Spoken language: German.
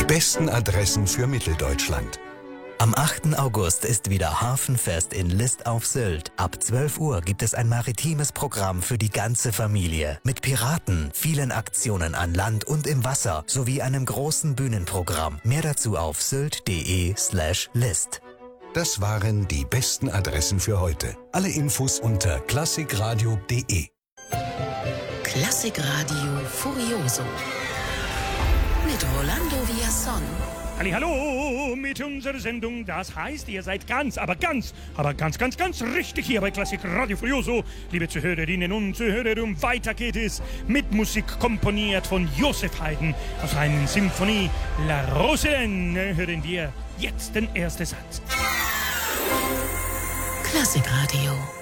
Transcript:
besten Adressen für Mitteldeutschland. Am 8. August ist wieder Hafenfest in List auf Sylt. Ab 12 Uhr gibt es ein maritimes Programm für die ganze Familie. Mit Piraten, vielen Aktionen an Land und im Wasser sowie einem großen Bühnenprogramm. Mehr dazu auf sylt.de/list. Das waren die besten Adressen für heute. Alle Infos unter klassikradio.de. Klassikradio Furioso mit Rolando Villazón. Hallo mit unserer Sendung. Das heißt, ihr seid ganz richtig hier bei Klassik Radio Furioso. Liebe Zuhörerinnen und Zuhörer, und weiter geht es mit Musik komponiert von Joseph Haydn aus seiner Symphonie La Rosalinde. Hören wir jetzt den ersten Satz. Klassikradio.